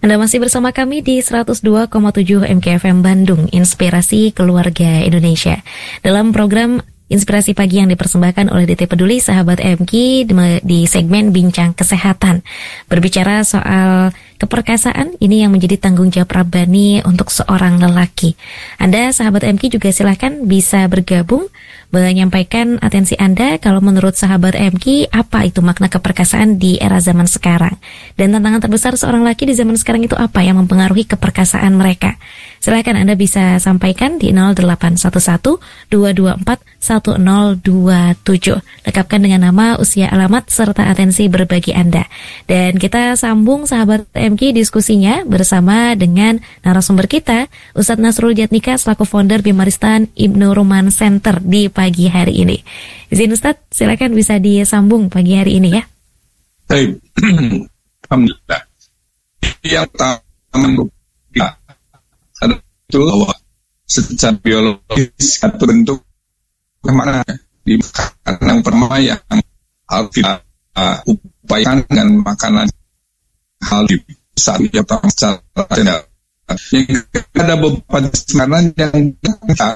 Anda masih bersama kami di 102,7 MKFM Bandung, Inspirasi Keluarga Indonesia. Dalam program Inspirasi Pagi yang dipersembahkan oleh DT Peduli Sahabat MK di segmen Bincang Kesehatan. Berbicara soal keperkasaan, ini yang menjadi tanggung jawab Rabbani untuk seorang lelaki. Anda sahabat MK juga silakan bisa bergabung menyampaikan atensi Anda kalau menurut sahabat MK apa itu makna keperkasaan di era zaman sekarang. Dan tantangan terbesar seorang laki di zaman sekarang itu apa yang mempengaruhi keperkasaan mereka. Silakan Anda bisa sampaikan di 0811 224 1027. Lengkapkan dengan nama, usia, alamat, serta atensi berbagi Anda. Dan kita sambung sahabat MK diskusinya bersama dengan narasumber kita, Ustadz Nasrul Jatnika selaku founder Bimaristan Ibnu Ruman Center di pagi hari ini. Izin Ustadz, silakan bisa disambung pagi hari ini ya. Baik, alhamdulillah. Yang pertama itu bahwa secara biologis atau bentuk mana di makanan perma yang harus kita upayakan dengan makanan hal di saat yang secara general. Yang ada beberapa makanan yang kita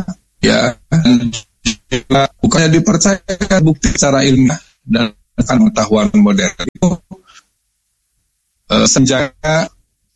bukannya dipercaya bukti secara ilmiah dan pengetahuan modern itu senjata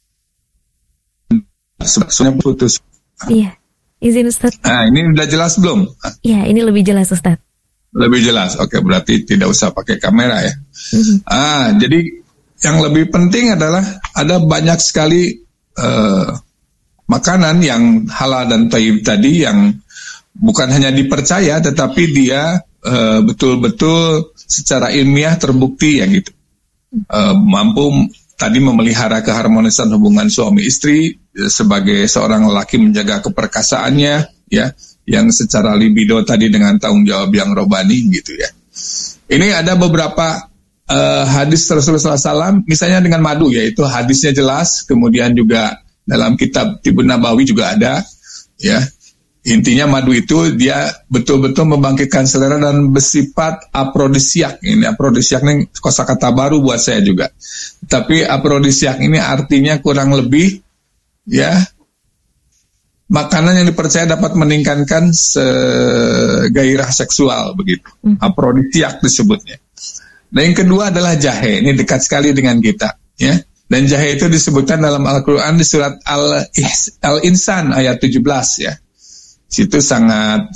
sebetulnya putus. Iya, izin Ustadz. Nah, ini udah jelas belum? Iya, ini lebih jelas Ustadz. Lebih jelas, oke, berarti tidak usah pakai kamera ya. Jadi yang lebih penting adalah ada banyak sekali makanan yang halal dan thayyib tadi yang bukan hanya dipercaya, tetapi dia betul-betul secara ilmiah terbukti ya gitu, mampu tadi memelihara keharmonisan hubungan suami istri, sebagai seorang lelaki menjaga keperkasaannya ya, yang secara libido tadi dengan tanggung jawab yang robani gitu ya. Ini ada beberapa hadis Rasulullah SAW, misalnya dengan madu, yaitu hadisnya jelas, kemudian juga dalam kitab Tibun Nabawi juga ada ya. Intinya madu itu dia betul-betul membangkitkan selera dan bersifat aprodisiak. Ini aprodisiak ini kosakata baru buat saya juga. Tapi aprodisiak ini artinya kurang lebih ya, makanan yang dipercaya dapat meningkatkan gairah seksual begitu. Aprodisiak disebutnya. Dan yang kedua adalah jahe. Ini dekat sekali dengan kita ya. Dan jahe itu disebutkan dalam Al-Qur'an di surat Al-Insan ayat 17 ya. Situ sangat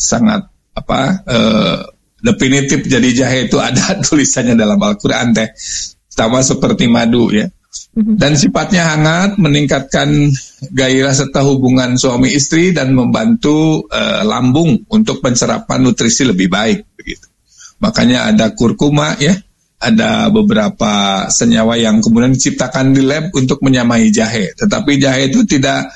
definitif, jadi jahe itu ada tulisannya dalam Al-Quran teh, sama seperti madu ya. Dan sifatnya hangat, meningkatkan gairah serta hubungan suami istri dan membantu lambung untuk pencerapan nutrisi lebih baik begitu. Makanya ada kurkuma ya, ada beberapa senyawa yang kemudian diciptakan di lab untuk menyamai jahe. Tetapi jahe itu tidak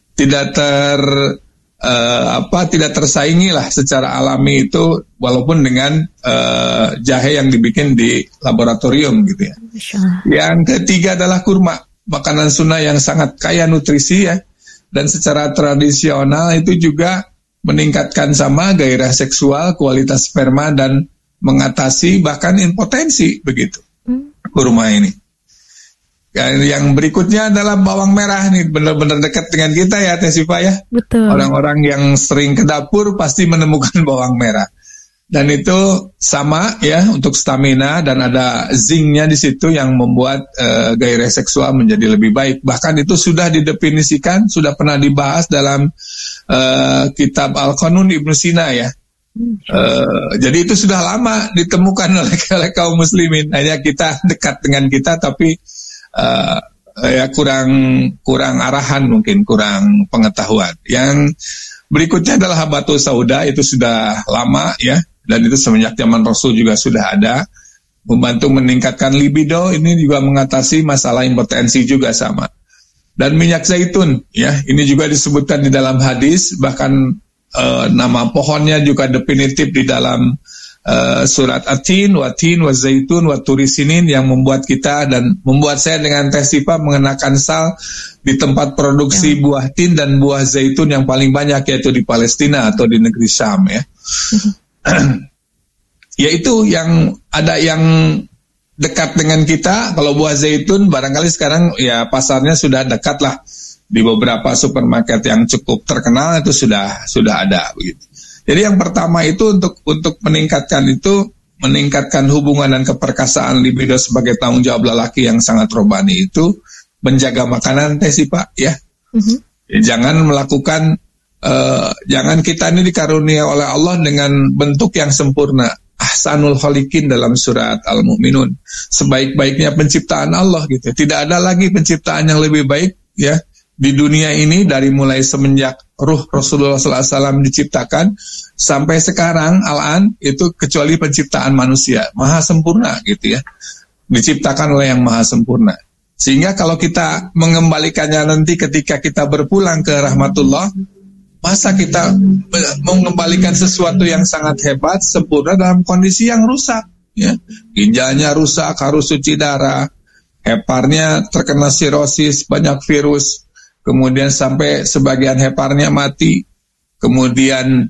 tersaingi lah secara alami itu, walaupun dengan jahe yang dibikin di laboratorium gitu ya. Yang ketiga adalah kurma, makanan sunnah yang sangat kaya nutrisi ya, dan secara tradisional itu juga meningkatkan sama gairah seksual, kualitas sperma, dan mengatasi bahkan impotensi begitu. Kurma ini. Yang berikutnya adalah bawang merah nih, benar-benar dekat dengan kita ya Teh Sifa ya. Betul. Orang-orang yang sering ke dapur pasti menemukan bawang merah. Dan itu sama ya untuk stamina, dan ada zincnya di situ yang membuat gairah seksual menjadi lebih baik. Bahkan itu sudah didefinisikan, sudah pernah dibahas dalam kitab Al-Qanun Ibnu Sina ya. Jadi itu sudah lama ditemukan oleh kaum muslimin. Hanya kita dekat dengan kita tapi ya kurang arahan, mungkin kurang pengetahuan. Yang berikutnya adalah habatus sauda, itu sudah lama ya, dan itu semenjak zaman Rasul juga sudah ada, membantu meningkatkan libido. Ini juga mengatasi masalah impotensi juga sama. Dan minyak zaitun ya, ini juga disebutkan di dalam hadis, bahkan nama pohonnya juga definitif di dalam surat At-Tin, Watin, Wazaitun, Waturisinin, yang membuat kita dan membuat saya dengan Teh Sifa mengenakan sal di tempat produksi buah tin dan buah zaitun yang paling banyak, yaitu di Palestina atau di negeri Syam ya. Yaitu yang ada yang dekat dengan kita. Kalau buah zaitun barangkali sekarang ya pasarnya sudah dekat lah, di beberapa supermarket yang cukup terkenal itu sudah ada begitu. Jadi yang pertama itu untuk meningkatkan hubungan dan keperkasaan libido sebagai tanggung jawab lelaki yang sangat rohani itu menjaga makanan sih Pak ya. Jangan melakukan jangan kita ini dikarunia oleh Allah dengan bentuk yang sempurna. Ahsanul khaliqin dalam surat Al-Mu'minun, sebaik-baiknya penciptaan Allah gitu. Tidak ada lagi penciptaan yang lebih baik ya di dunia ini dari mulai semenjak ruh Rasulullah SAW diciptakan sampai sekarang al-an itu kecuali penciptaan manusia maha sempurna gitu ya, diciptakan oleh yang maha sempurna. Sehingga kalau kita mengembalikannya nanti ketika kita berpulang ke rahmatullah, masa kita mengembalikan sesuatu yang sangat hebat sempurna dalam kondisi yang rusak ya, ginjalnya rusak, harus cuci darah, heparnya terkena sirosis, banyak virus, kemudian sampai sebagian heparnya mati, kemudian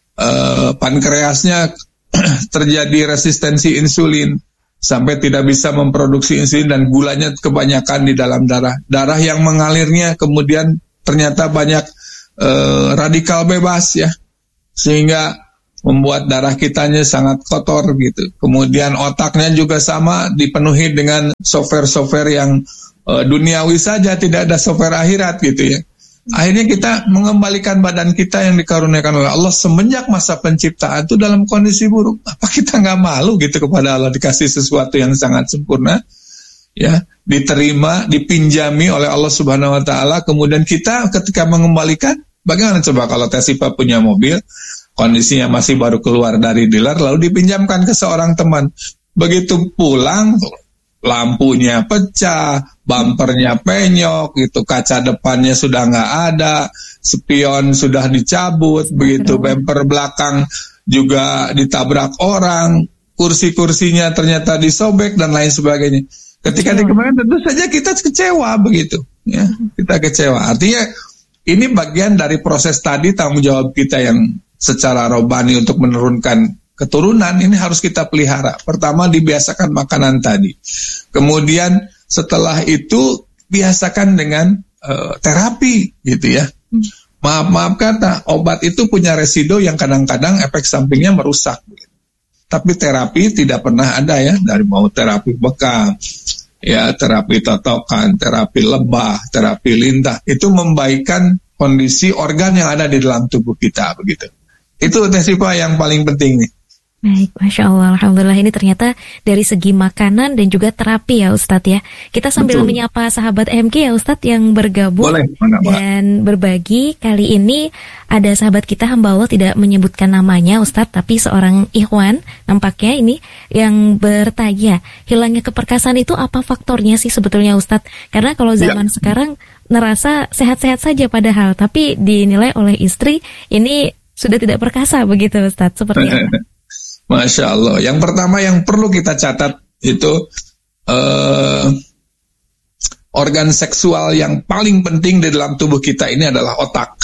pankreasnya terjadi resistensi insulin sampai tidak bisa memproduksi insulin dan gulanya kebanyakan di dalam darah yang mengalirnya kemudian ternyata banyak radikal bebas ya, sehingga membuat darah kitanya sangat kotor gitu. Kemudian otaknya juga sama, dipenuhi dengan software-software yang duniawi saja, tidak ada software akhirat gitu ya. Akhirnya kita mengembalikan badan kita yang dikaruniakan oleh Allah semenjak masa penciptaan itu dalam kondisi buruk. Apa kita nggak malu gitu kepada Allah dikasih sesuatu yang sangat sempurna ya, diterima, dipinjami oleh Allah Subhanahu wa taala, kemudian kita ketika mengembalikan, bagaimana coba kalau Tesipa punya mobil, kondisinya masih baru keluar dari dealer lalu dipinjamkan ke seorang teman. Begitu pulang lampunya pecah, bumpernya penyok, gitu, kaca depannya sudah nggak ada, spion sudah dicabut, begitu, bumper belakang juga ditabrak orang, kursi-kursinya ternyata disobek dan lain sebagainya. Ketika dikembalikan tentu saja kita kecewa begitu, ya, kita kecewa. Artinya ini bagian dari proses tadi tanggung jawab kita yang secara rohani untuk menurunkan keturunan ini harus kita pelihara. Pertama dibiasakan makanan tadi. Kemudian setelah itu biasakan dengan terapi gitu ya. Maaf kata, obat itu punya residu yang kadang-kadang efek sampingnya merusak. Tapi terapi tidak pernah ada ya, dari mau terapi bekam, ya terapi totokan, terapi lebah, terapi lintah, itu membaikkan kondisi organ yang ada di dalam tubuh kita begitu. Itu Tesipa yang paling penting nih. Baik, Masya Allah, Alhamdulillah ini ternyata dari segi makanan dan juga terapi ya Ustadz ya. Kita sambil menyapa sahabat MK ya Ustadz yang bergabung. Boleh, dan berbagi. Kali ini ada sahabat kita, hamba Allah tidak menyebutkan namanya Ustadz, tapi seorang ikhwan nampaknya ini yang bertanya, hilangnya keperkasaan itu apa faktornya sih sebetulnya Ustadz? Karena kalau zaman sekarang ngerasa sehat-sehat saja padahal, tapi dinilai oleh istri ini sudah tidak perkasa begitu Ustadz, seperti apa? Masya Allah. Yang pertama yang perlu kita catat itu organ seksual yang paling penting di dalam tubuh kita ini adalah otak.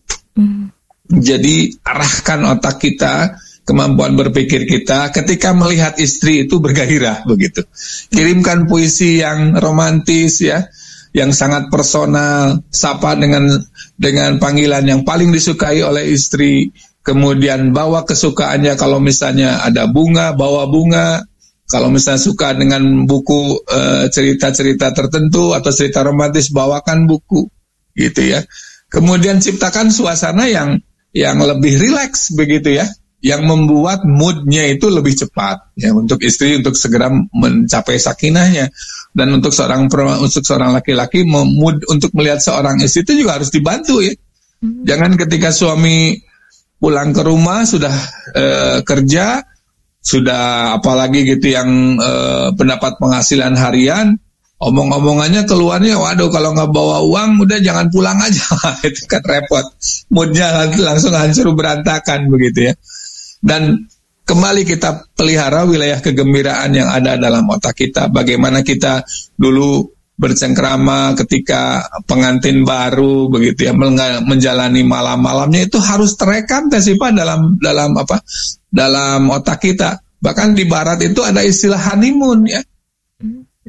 Jadi arahkan otak kita, kemampuan berpikir kita ketika melihat istri itu bergairah begitu. Kirimkan puisi yang romantis ya, yang sangat personal, sapa dengan panggilan yang paling disukai oleh istri. Kemudian bawa kesukaannya, kalau misalnya ada bunga, bawa bunga. Kalau misalnya suka dengan buku cerita-cerita tertentu atau cerita romantis, bawakan buku, gitu ya. Kemudian ciptakan suasana yang lebih rileks begitu ya, yang membuat moodnya itu lebih cepat ya, untuk istri untuk segera mencapai sakinahnya. Dan untuk seorang laki-laki, mood untuk melihat seorang istri itu juga harus dibantu ya. Jangan ketika suami pulang ke rumah sudah kerja, sudah apalagi gitu yang pendapat penghasilan harian, omong-omongannya keluarnya, waduh kalau nggak bawa uang udah jangan pulang aja. Itu kan repot, moodnya langsung hancur berantakan begitu ya. Dan kembali kita pelihara wilayah kegembiraan yang ada dalam otak kita. Bagaimana kita dulu bercengkrama ketika pengantin baru begitu ya, menjalani malam-malamnya itu harus terekam Tesipa dalam otak kita. Bahkan di barat itu ada istilah honeymoon ya.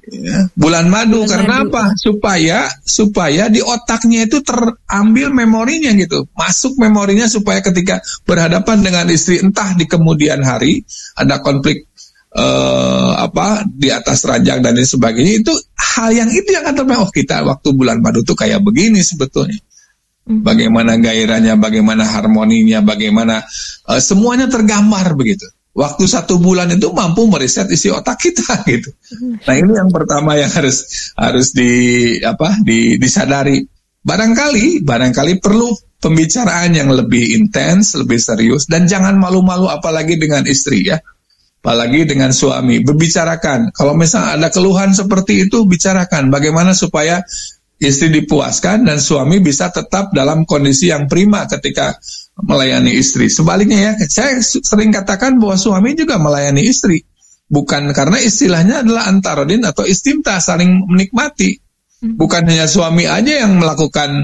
Ya, bulan madu karena apa? Supaya di otaknya itu terambil memorinya gitu, masuk memorinya supaya ketika berhadapan dengan istri entah di kemudian hari ada konflik di atas ranjang dan lain sebagainya, itu hal yang akan terbayang. Oh, kita waktu bulan madu tuh kayak begini sebetulnya. Bagaimana gairahnya, bagaimana harmoninya, bagaimana semuanya tergambar begitu. Waktu 1 bulan itu mampu mereset isi otak kita gitu. Nah, ini yang pertama yang harus disadari. Barangkali perlu pembicaraan yang lebih intens, lebih serius, dan jangan malu-malu apalagi dengan istri ya. Apalagi dengan suami, berbicarakan. Kalau misalnya ada keluhan seperti itu, bicarakan bagaimana supaya istri dipuaskan dan suami bisa tetap dalam kondisi yang prima ketika melayani istri. Sebaliknya ya, saya sering katakan bahwa suami juga melayani istri. Bukan karena istilahnya adalah antarodin atau istimta, saling menikmati. Bukan hanya suami aja yang melakukan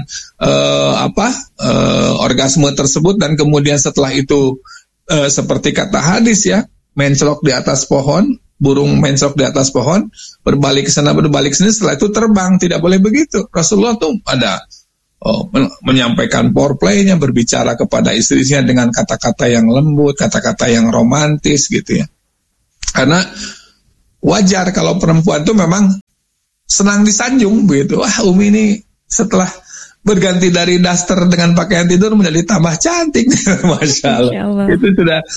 orgasme tersebut dan kemudian setelah itu seperti kata hadis ya, menclok di atas pohon, burung menclok di atas pohon, berbalik ke sana berbalik sini, setelah itu terbang. Tidak boleh begitu. Rasulullah tuh ada menyampaikan foreplay-nya, berbicara kepada istrinya dengan kata-kata yang lembut, kata-kata yang romantis gitu ya. Karena wajar kalau perempuan tuh memang senang disanjung begitu. Wah, Umi ini setelah berganti dari daster dengan pakaian tidur menjadi tambah cantik. Masya Allah. Itu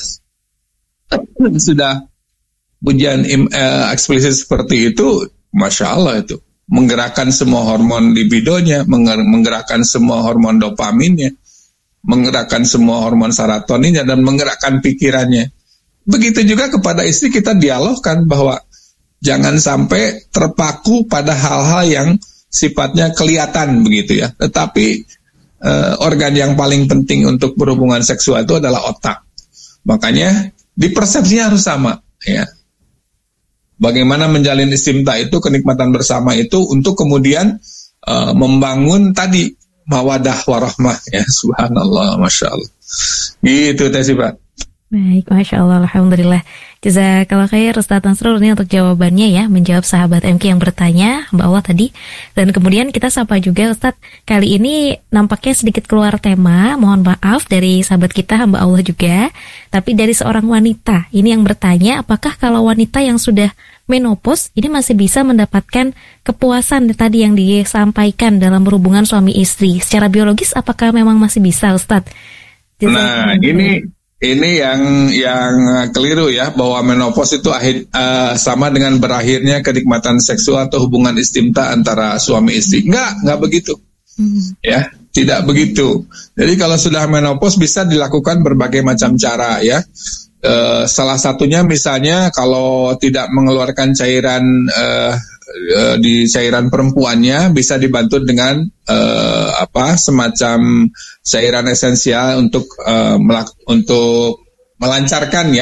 sudah pujian eksplisit seperti itu, Masya Allah itu. Menggerakkan semua hormon libidonya, menggerakkan semua hormon dopaminnya, menggerakkan semua hormon serotoninnya, dan menggerakkan pikirannya. Begitu juga kepada istri kita dialogkan bahwa jangan sampai terpaku pada hal-hal yang sifatnya kelihatan begitu ya. Tetapi organ yang paling penting untuk berhubungan seksual itu adalah otak. Makanya di persepsinya harus sama ya. Bagaimana menjalin istimta itu, kenikmatan bersama itu untuk kemudian membangun tadi mawadah warahmah ya. Subhanallah, Masya Allah. Gitu Teh Pak. Baik, Masya Allah, Alhamdulillah. Jazakallah khair Ustaz Nasrul ini untuk jawabannya ya, menjawab sahabat MK yang bertanya Mbak Allah tadi. Dan kemudian kita sapa juga Ustaz, kali ini nampaknya sedikit keluar tema, mohon maaf dari sahabat kita Mbak Allah juga. Tapi dari seorang wanita, ini yang bertanya, apakah kalau wanita yang sudah menopause ini masih bisa mendapatkan kepuasan tadi yang disampaikan dalam berhubungan suami istri? Secara biologis apakah memang masih bisa Ustaz? Nah, ini yang keliru ya, bahwa menopause itu sama dengan berakhirnya kenikmatan seksual atau hubungan istimta antara suami istri. Enggak begitu. Ya, tidak begitu. Jadi kalau sudah menopause bisa dilakukan berbagai macam cara ya. Salah satunya misalnya kalau tidak mengeluarkan cairan di cairan perempuannya, bisa dibantu dengan semacam cairan esensial untuk melancarkan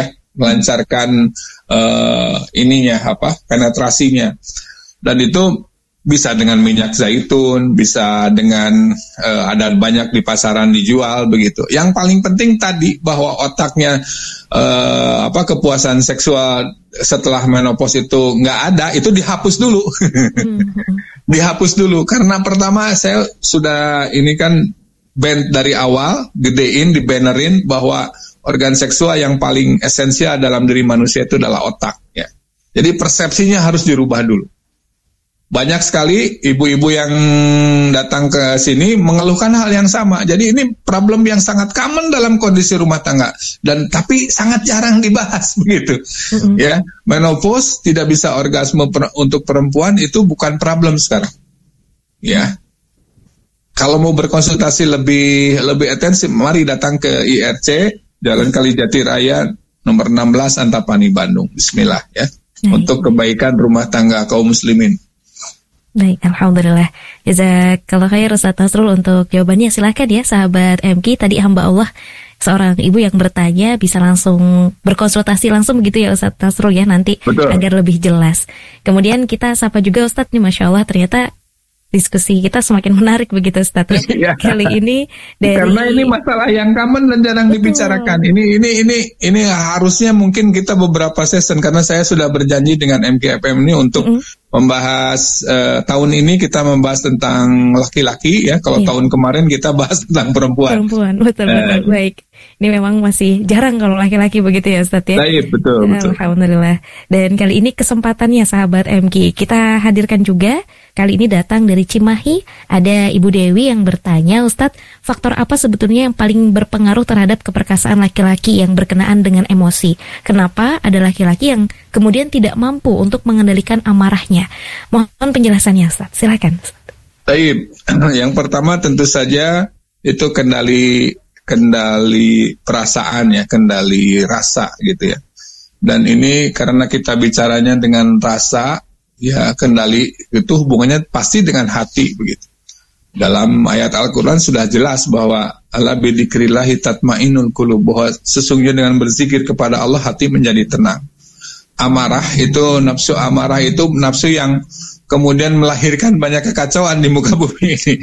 penetrasinya. Dan itu bisa dengan minyak zaitun, bisa dengan ada banyak di pasaran dijual begitu. Yang paling penting tadi bahwa otaknya kepuasan seksual setelah menopause itu nggak ada, itu dihapus dulu. Dihapus dulu karena pertama saya sudah ini kan band dari awal, gedein, dibannerin bahwa organ seksual yang paling esensial dalam diri manusia itu adalah otak ya. Jadi persepsinya harus dirubah dulu. Banyak sekali ibu-ibu yang datang ke sini mengeluhkan hal yang sama. Jadi ini problem yang sangat common dalam kondisi rumah tangga, dan tapi sangat jarang dibahas begitu. Ya, menopause tidak bisa orgasme untuk perempuan itu bukan problem sekarang. Ya. Kalau mau berkonsultasi lebih intensif, mari datang ke IRC Jalan Kalijati Raya nomor 16 Antapani Bandung. Bismillah ya. Untuk kebaikan rumah tangga kaum muslimin. Baik, Alhamdulillah. Jazakallah khair Ustaz Nasrul untuk jawabannya. Silakan ya sahabat MK, tadi hamba Allah seorang ibu yang bertanya bisa langsung berkonsultasi langsung begitu ya Ustaz Nasrul ya nanti. Betul. Agar lebih jelas. Kemudian kita sapa juga Ustaz nih, Masya Allah ternyata diskusi kita semakin menarik begitu Ustaz. Kali ini karena ini masalah yang common dan jarang dibicarakan. Ini harusnya mungkin kita beberapa session, karena saya sudah berjanji dengan MKFM ini untuk membahas tahun ini kita membahas tentang laki-laki ya. Kalau tahun kemarin kita bahas tentang perempuan. Betul. Baik. Ini memang masih jarang kalau laki-laki begitu ya Ustadz ya. Baik, betul. Alhamdulillah. Dan kali ini kesempatannya sahabat MK kita hadirkan juga. Kali ini datang dari Cimahi, ada Ibu Dewi yang bertanya, Ustadz, faktor apa sebetulnya yang paling berpengaruh terhadap keperkasaan laki-laki yang berkenaan dengan emosi? Kenapa ada laki-laki yang kemudian tidak mampu untuk mengendalikan amarahnya? Mohon penjelasannya, Ustadz. Silakan. Baik, yang pertama tentu saja itu kendali perasaan ya, kendali rasa gitu ya. Dan ini karena kita bicaranya dengan rasa, ya kendali itu hubungannya pasti dengan hati begitu. Dalam ayat Al-Quran sudah jelas bahwa ala bidzikrillahi tatma'innul qulub, bahwa sesungguhnya dengan berzikir kepada Allah hati menjadi tenang. Amarah itu, nafsu amarah itu nafsu yang kemudian melahirkan banyak kekacauan di muka bumi ini.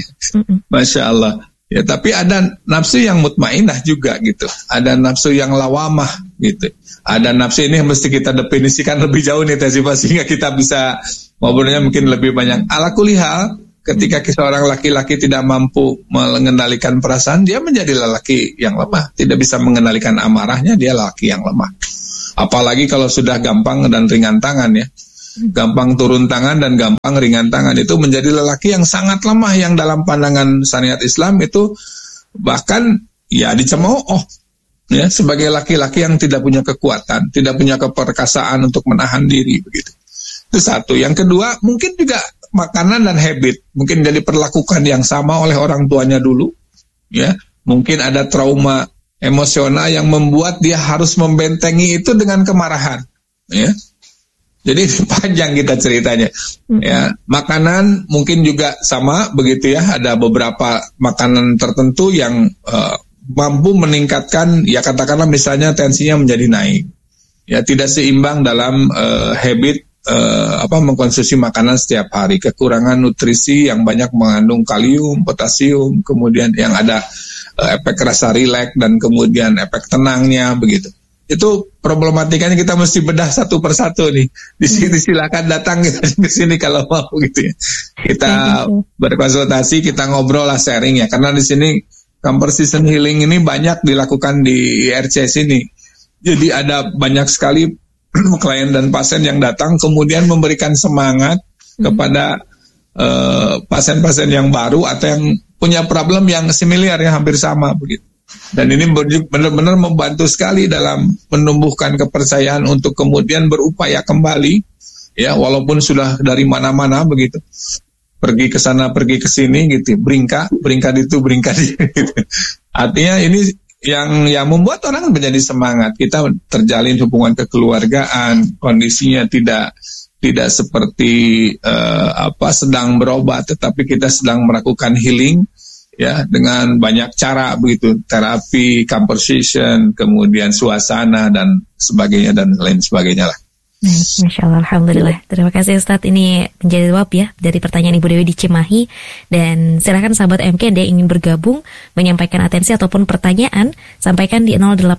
Masya Allah. Ya, tapi ada nafsu yang mutmainah juga gitu. Ada nafsu yang lawamah gitu. Ada nafsu ini yang mesti kita definisikan lebih jauh nih Teh Syifa, sehingga kita bisa ngobrolnya mungkin lebih banyak. Ala kulli hal, ketika seorang laki-laki tidak mampu mengendalikan perasaan, dia menjadi lelaki yang lemah. Tidak bisa mengendalikan amarahnya, dia lelaki yang lemah. Apalagi kalau sudah gampang dan ringan tangan ya. Gampang turun tangan dan gampang ringan tangan, itu menjadi lelaki yang sangat lemah, yang dalam pandangan syariat Islam itu bahkan ya dicemooh ya, sebagai laki-laki yang tidak punya kekuatan, tidak punya keperkasaan untuk menahan diri begitu. Itu satu. Yang kedua, mungkin juga makanan dan habit, mungkin dia diperlakukan yang sama oleh orang tuanya dulu ya. Mungkin ada trauma emosional yang membuat dia harus membentengi itu dengan kemarahan ya. Jadi panjang kita ceritanya. Ya, makanan mungkin juga sama begitu ya. Ada beberapa makanan tertentu yang mampu meningkatkan, ya katakanlah misalnya tensinya menjadi naik. Ya, tidak seimbang dalam habit mengkonsumsi makanan setiap hari. Kekurangan nutrisi yang banyak mengandung kalium, potasium, kemudian yang ada efek rasa rileks dan kemudian efek tenangnya begitu. Itu problematikanya kita mesti bedah satu persatu nih. Di sini silakan datang ke sini kalau mau gitu ya. Kita berkonsultasi, kita ngobrol lah, sharing ya. Karena di sini conversation healing ini banyak dilakukan di IRC sini. Jadi ada banyak sekali klien dan pasien yang datang kemudian memberikan semangat kepada pasien-pasien yang baru atau yang punya problem yang similar, yang hampir sama begitu. Dan ini benar-benar membantu sekali dalam menumbuhkan kepercayaan untuk kemudian berupaya kembali ya, walaupun sudah dari mana-mana begitu, pergi ke sana pergi ke sini gitu, beringkat itu beringkat gitu. Artinya ini yang membuat orang menjadi semangat. Kita terjalin hubungan kekeluargaan, kondisinya tidak seperti sedang berobat, tetapi kita sedang melakukan healing ya, dengan banyak cara begitu, terapi, conversation, kemudian suasana dan sebagainya dan lain sebagainya lah. Masya Allah, Alhamdulillah. Terima kasih Ustadz, ini menjadi jawab ya dari pertanyaan Ibu Dewi di Cimahi. Dan silakan sahabat MK yang ingin bergabung, menyampaikan atensi ataupun pertanyaan, sampaikan di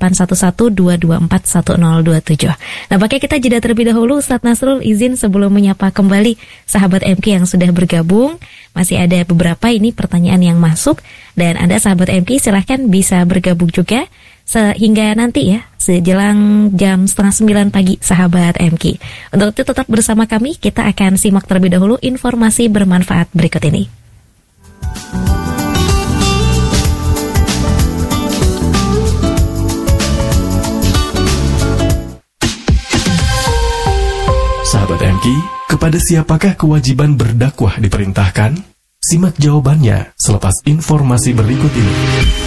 0811-224-1027. Nah, pakai kita jeda terlebih dahulu. Ustadz Nasrul izin sebelum menyapa kembali sahabat MK yang sudah bergabung. Masih ada beberapa ini pertanyaan yang masuk, dan Anda sahabat MK silahkan bisa bergabung juga sehingga nanti ya, sejelang jam 8:30 pagi sahabat MK. Untuk itu tetap bersama kami, kita akan simak terlebih dahulu informasi bermanfaat berikut ini. Sahabat MK, kepada siapakah kewajiban berdakwah diperintahkan? Simak jawabannya selepas informasi berikut ini.